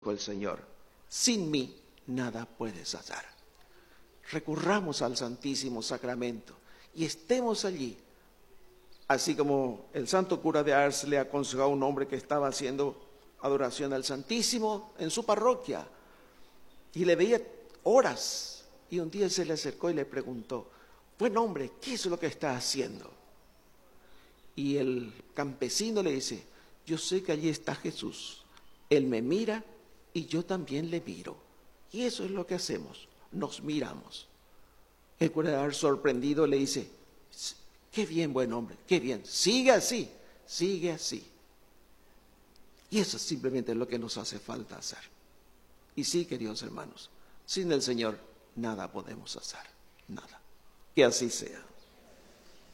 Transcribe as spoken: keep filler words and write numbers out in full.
el Señor, sin mí nada puedes hacer. Recurramos al Santísimo Sacramento y estemos allí. Así como el santo cura de Ars le aconsejó a un hombre que estaba haciendo adoración al Santísimo en su parroquia y le veía horas, y un día se le acercó y le preguntó: buen hombre, ¿qué es lo que está haciendo? Y el campesino le dice: yo sé que allí está Jesús, Él me mira y yo también le miro, y eso es lo que hacemos, nos miramos. El cura de Ars, sorprendido, le dice: qué bien, buen hombre, qué bien, sigue así, sigue así. Y eso simplemente es lo que nos hace falta hacer. Y sí, queridos hermanos, sin el Señor nada podemos hacer, nada. Que así sea.